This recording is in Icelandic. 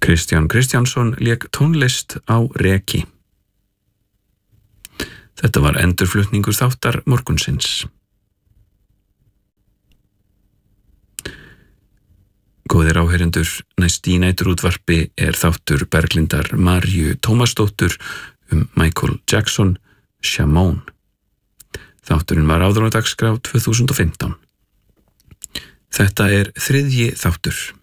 Kristján Kristjánsson lék tónlist á reki. Þetta var endurflutningur þáttar morgunsins. Góðir áheyrendur, næst í næturútvarpi þáttur Berglindar Maríu Tómasdóttur Michael Jackson, Shamoun. Þátturinn var áður á dagskrá 2015. Þetta þriðji þáttur.